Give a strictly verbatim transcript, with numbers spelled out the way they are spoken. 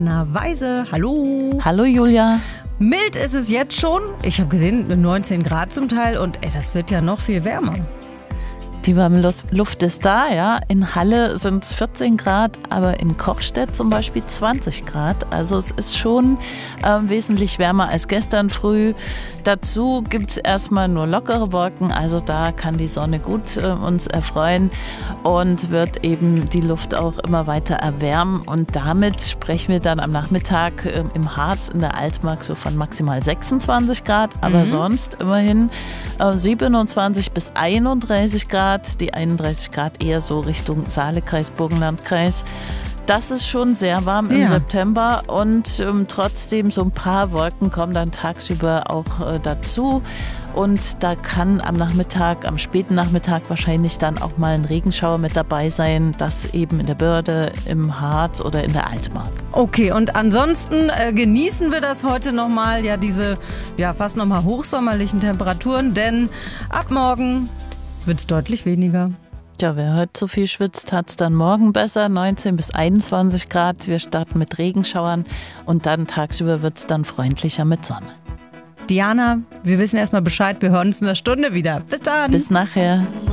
Na, Weise, hallo. Hallo Julia. Mild ist es jetzt schon. Ich habe gesehen, neunzehn Grad zum Teil und ey, das wird ja noch viel wärmer. Die warme Luft ist da, ja. In Halle sind es vierzehn Grad, aber in Kochstedt zum Beispiel zwanzig Grad. Also es ist schon äh, wesentlich wärmer als gestern früh. Dazu gibt es erstmal nur lockere Wolken, also da kann die Sonne gut äh, uns erfreuen und wird eben die Luft auch immer weiter erwärmen. Und damit sprechen wir dann am Nachmittag äh, im Harz in der Altmark so von maximal sechsundzwanzig Grad, aber mhm. sonst immerhin äh, siebenundzwanzig bis einunddreißig Grad. Die einunddreißig Grad eher so Richtung Saalekreis, Burgenlandkreis. Das ist schon sehr warm im ja. September und ähm, trotzdem so ein paar Wolken kommen dann tagsüber auch äh, dazu. Und da kann am Nachmittag, am späten Nachmittag wahrscheinlich dann auch mal ein Regenschauer mit dabei sein. Das eben in der Börde, im Harz oder in der Altmark. Okay, und ansonsten äh, genießen wir das heute nochmal, ja diese ja fast nochmal hochsommerlichen Temperaturen, denn ab morgen wird es deutlich weniger. Ja, wer heute so viel schwitzt, hat es dann morgen besser, neunzehn bis einundzwanzig Grad. Wir starten mit Regenschauern und dann tagsüber wird es dann freundlicher mit Sonne. Diana, wir wissen erstmal Bescheid, wir hören uns in einer Stunde wieder. Bis dann. Bis nachher.